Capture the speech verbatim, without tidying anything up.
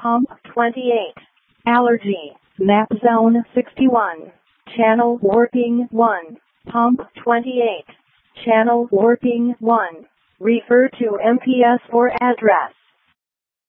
Pump twenty-eight. Allergy. Map Zone sixty-one. Channel warping one. Pump twenty-eight. Channel warping one. Refer to M P S for address.